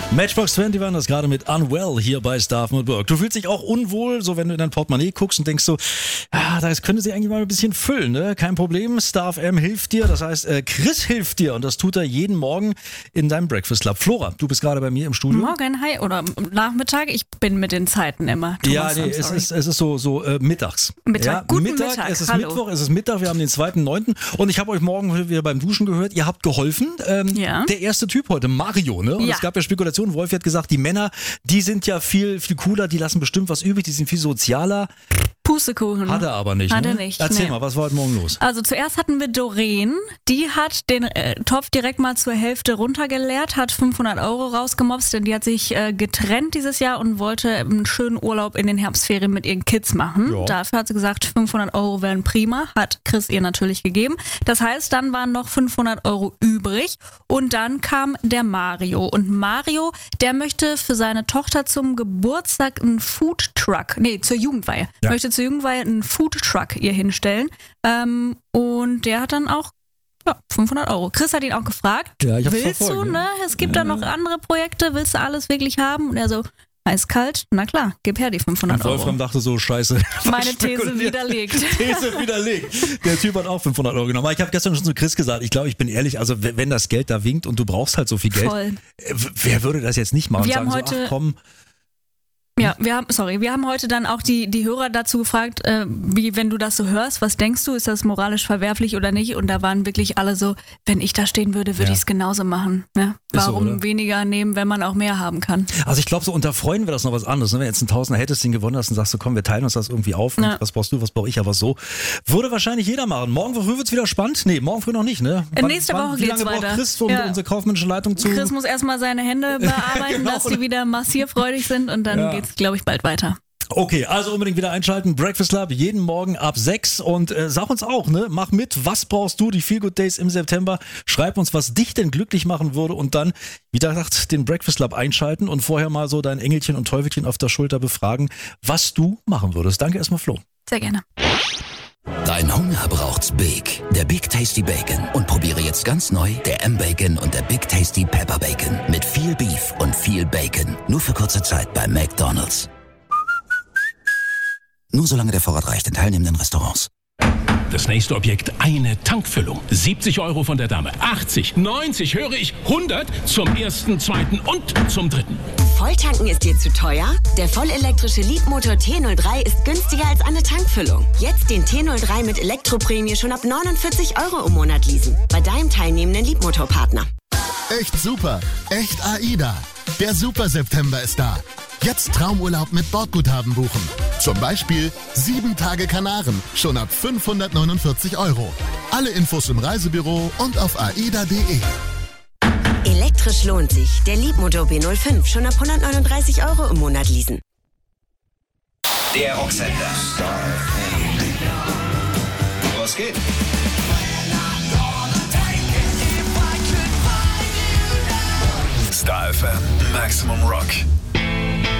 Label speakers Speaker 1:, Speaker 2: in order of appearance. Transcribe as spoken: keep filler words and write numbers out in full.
Speaker 1: Matchbox zwanzig waren das gerade mit Unwell hier bei Staff und Burg. Du fühlst dich auch unwohl, so wenn du in dein Portemonnaie guckst und denkst so, ah, das könnte sich eigentlich mal ein bisschen füllen, ne? Kein Problem, Staff M hilft dir, das heißt, äh, Chris hilft dir und das tut er jeden Morgen in deinem Breakfast Club. Flora, du bist gerade bei mir im Studio.
Speaker 2: Morgen, hi, oder Nachmittag, ich bin mit den Zeiten immer. Thomas,
Speaker 1: ja, nee, es ist, es ist so, so äh, mittags.
Speaker 2: Mittag,
Speaker 1: ja,
Speaker 2: guten
Speaker 1: Mittag,
Speaker 2: Mittag,
Speaker 1: es ist
Speaker 2: hallo.
Speaker 1: Mittwoch, es ist Mittag, wir haben den zweiten neunten und ich habe euch morgen wieder beim Duschen gehört, ihr habt geholfen. Ähm,
Speaker 2: Ja.
Speaker 1: Der erste Typ heute, Mario, ne? Und
Speaker 2: Ja.
Speaker 1: es gab ja Spekulationen, Wolf hat gesagt, die Männer, die sind ja viel, viel cooler, die lassen bestimmt was übrig, die sind viel sozialer.
Speaker 2: Pustekuchen.
Speaker 1: Hat er aber nicht.
Speaker 2: Hat
Speaker 1: ne?
Speaker 2: er nicht,
Speaker 1: Erzähl
Speaker 2: nee.
Speaker 1: mal, was war heute Morgen los?
Speaker 2: Also zuerst hatten wir Doreen, die hat den äh, Topf direkt mal zur Hälfte runtergeleert, hat fünfhundert Euro rausgemopst, denn die hat sich äh, getrennt dieses Jahr und wollte einen schönen Urlaub in den Herbstferien mit ihren Kids machen.
Speaker 1: Ja.
Speaker 2: Dafür hat sie gesagt, fünfhundert Euro wären prima, hat Chris ihr natürlich gegeben. Das heißt, dann waren noch fünfhundert Euro übrig und dann kam der Mario. Und Mario, der möchte für seine Tochter zum Geburtstag einen Foodtruck, nee, zur Jugendweihe,
Speaker 1: Ja.
Speaker 2: möchte zur Jugendweihe einen Foodtruck ihr hinstellen. Ähm, und der hat dann auch ja, fünfhundert Euro. Chris hat ihn auch gefragt,
Speaker 1: Ja, ich hab's
Speaker 2: willst
Speaker 1: verfolgt,
Speaker 2: du,
Speaker 1: ne?
Speaker 2: ne? Es gibt da noch andere Projekte, willst du alles wirklich haben? Und er so, eiskalt, na klar, gib her die fünfhundert
Speaker 1: Und
Speaker 2: Euro.
Speaker 1: Wolfram dachte so, scheiße.
Speaker 2: Meine These
Speaker 1: spekuliert.
Speaker 2: widerlegt.
Speaker 1: These widerlegt. Der Typ hat auch fünfhundert Euro genommen. Aber ich habe gestern schon zu Chris gesagt, ich glaube, ich bin ehrlich, also w- wenn das Geld da winkt und du brauchst halt so viel Geld,
Speaker 2: Voll.
Speaker 1: äh, w- wer würde das jetzt nicht machen?
Speaker 2: Wir
Speaker 1: und sagen
Speaker 2: haben
Speaker 1: so,
Speaker 2: heute-
Speaker 1: ach komm,
Speaker 2: Ja, wir haben, sorry, wir haben heute dann auch die, die Hörer dazu gefragt, äh, wie, wenn du das so hörst, was denkst du, ist das moralisch verwerflich oder nicht? Und da waren wirklich alle so, wenn ich da stehen würde, würde
Speaker 1: Ja.
Speaker 2: ich es genauso machen. Ne?
Speaker 1: Ist so,
Speaker 2: Warum
Speaker 1: oder?
Speaker 2: weniger nehmen, wenn man auch mehr haben kann?
Speaker 1: also ich glaube, so unter Freunden wäre das noch was anderes. Ne? Wenn jetzt ein Tausender hättest, den gewonnen hast und sagst du, komm, wir teilen uns das irgendwie auf. Und
Speaker 2: Ja.
Speaker 1: was brauchst du, was brauche ich, aber so. Würde wahrscheinlich jeder machen. Morgen früh wird's wieder spannend. Nee, morgen früh noch nicht, ne?
Speaker 2: Äh, nächste Woche
Speaker 1: Wie lange
Speaker 2: geht's
Speaker 1: braucht
Speaker 2: weiter.
Speaker 1: Chris, um
Speaker 2: Ja.
Speaker 1: unsere kaufmännische Leitung zu...
Speaker 2: Chris muss erstmal seine Hände bearbeiten,
Speaker 1: Genau.
Speaker 2: dass die wieder massierfreudig sind und dann
Speaker 1: Ja.
Speaker 2: geht's, glaube ich, bald weiter.
Speaker 1: Okay, also unbedingt wieder einschalten. Breakfast Club jeden Morgen ab sechs und äh, sag uns auch, ne, mach mit, was brauchst du, die Feel Good Days im September. Schreib uns, was dich denn glücklich machen würde und dann, wie gesagt, den Breakfast Club einschalten und vorher mal so dein Engelchen und Teufelchen auf der Schulter befragen, was du machen würdest. Danke erstmal, Flo.
Speaker 2: Sehr gerne.
Speaker 3: Dein Hunger braucht's Big, der Big Tasty Bacon. Und probiere jetzt ganz neu der M-Bacon und der Big Tasty Pepper Bacon. Mit viel Beef und viel Bacon. Nur für kurze Zeit bei McDonald's. Nur solange der Vorrat reicht in teilnehmenden Restaurants.
Speaker 4: Das nächste Objekt, eine Tankfüllung. siebzig Euro von der Dame. achtzig, neunzig, höre ich, hundert zum ersten, zweiten und zum dritten.
Speaker 5: Volltanken ist dir zu teuer? Der vollelektrische Leapmotor T null drei ist günstiger als eine Tankfüllung. Jetzt den T null drei mit Elektroprämie schon ab neunundvierzig Euro im Monat leasen. Bei deinem teilnehmenden Leapmotor-Partner.
Speaker 6: Echt super, echt AIDA. Der Super September ist da. Jetzt Traumurlaub mit Bordguthaben buchen. Zum Beispiel sieben Tage Kanaren, schon ab fünfhundertneunundvierzig Euro. Alle Infos im Reisebüro und auf aida punkt de.
Speaker 5: Elektrisch lohnt sich. Der Leapmotor B null fünf schon ab hundertneununddreißig Euro im Monat leasen.
Speaker 7: Der Rocksender. Was geht? Star F M, Maximum Rock.